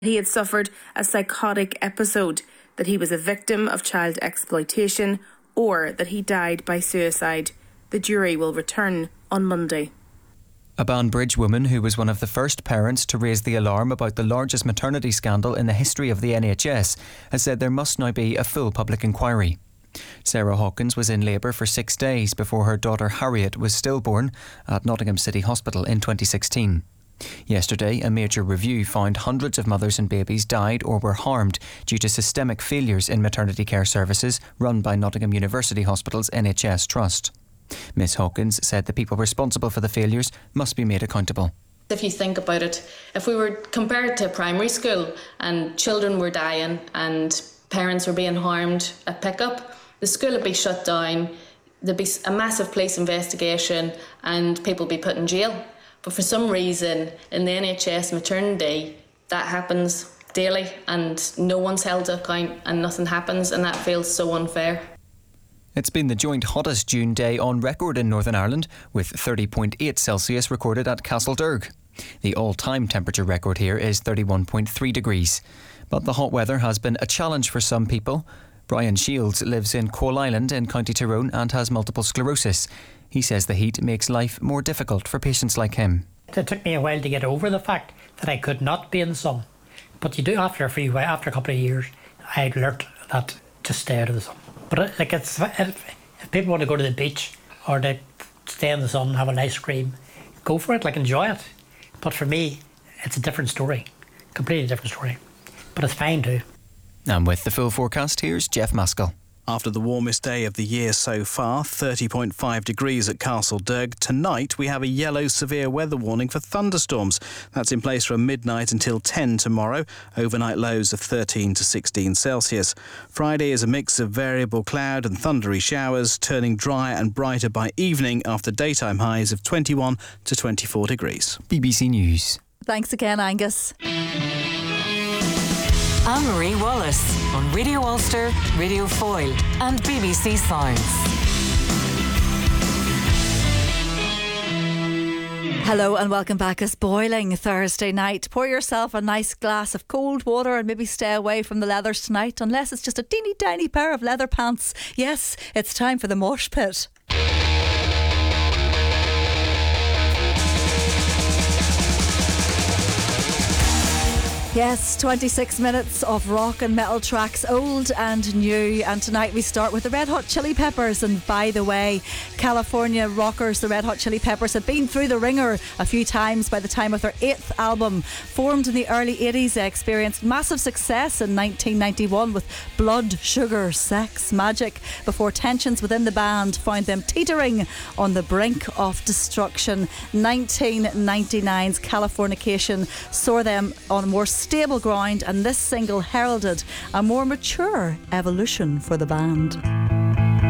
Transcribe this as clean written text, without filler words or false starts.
He had suffered a psychotic episode, that he was a victim of child exploitation, or that he died by suicide. The jury will return on Monday. A Banbridge woman who was one of the first parents to raise the alarm about the largest maternity scandal in the history of the NHS has said there must now be a full public inquiry. Sarah Hawkins was in labour for 6 days before her daughter Harriet was stillborn at Nottingham City Hospital in 2016. Yesterday, a major review found hundreds of mothers and babies died or were harmed due to systemic failures in maternity care services run by Nottingham University Hospital's NHS Trust. Miss Hawkins said the people responsible for the failures must be made accountable. If you think about it, if we were compared to primary school and children were dying and parents were being harmed at pickup, the school would be shut down, there'd be a massive police investigation and people would be put in jail. But for some reason, in the NHS maternity, that happens daily and no one's held to account and nothing happens, and that feels so unfair. It's been the joint hottest June day on record in Northern Ireland, with 30.8 Celsius recorded at Castlederg. The all-time temperature record here is 31.3 degrees. But the hot weather has been a challenge for some people. Brian Shields lives in Coal Island in County Tyrone and has multiple sclerosis. He says the heat makes life more difficult for patients like him. It took me a while to get over the fact that I could not be in the sun. But you do after a couple of years, I learnt that to stay out of the sun. But if people want to go to the beach or they stay in the sun, have an ice cream, go for it, enjoy it. But for me, it's a different story, completely different story. But it's fine too. And with the full forecast, here's Jeff Maskell. After the warmest day of the year so far, 30.5 degrees at Castlederg. Tonight we have a yellow severe weather warning for thunderstorms. That's in place from midnight until 10 tomorrow. Overnight lows of 13 to 16 Celsius. Friday is a mix of variable cloud and thundery showers, turning dry and brighter by evening after daytime highs of 21 to 24 degrees. BBC News. Thanks again, Angus. Anne-Marie Wallace on Radio Ulster, Radio Foyle and BBC Sounds. Hello and welcome back. It's boiling Thursday night. Pour yourself a nice glass of cold water and maybe stay away from the leathers tonight, unless it's just a teeny tiny pair of leather pants. Yes, it's time for the mosh pit. Yes, 26 minutes of rock and metal tracks, old and new. And tonight we start with the Red Hot Chili Peppers. And by the way, California rockers, the Red Hot Chili Peppers, have been through the ringer a few times by the time of their 8th album. Formed in the early 80s, they experienced massive success in 1991 with Blood, Sugar, Sex, Magic, before tensions within the band found them teetering on the brink of destruction. 1999's Californication saw them on more stable ground, and this single heralded a more mature evolution for the band.